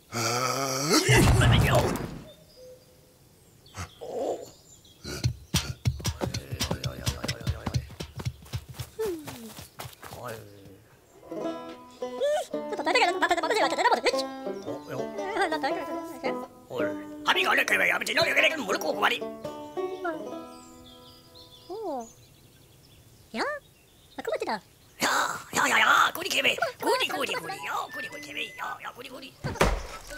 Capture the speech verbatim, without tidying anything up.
Abi gọi là cái mày, abi chỉ nói cái này cái mũi của bà đi. 야, 아, 그 맞다. 야, 야, 야, 야, 고리 개미, 고리, 고리, 고리, 야, 고리, 고리 개미, 야, 야, 고리, 고리.